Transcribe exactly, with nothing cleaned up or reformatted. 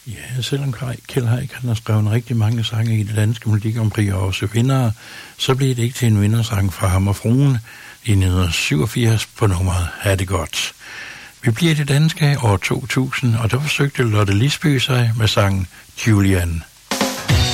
Ja, selvom Kjeld Haik han har skrevet rigtig mange sange i det danske Melodi Grand Prix og også vindere, så blev det ikke til en vindersang fra ham og fruen i nitten syvogfirs på nummeret Ha' det godt. Vi bliver i det danske år to tusind, og der forsøgte Lotte Lisby sig med sangen Julian.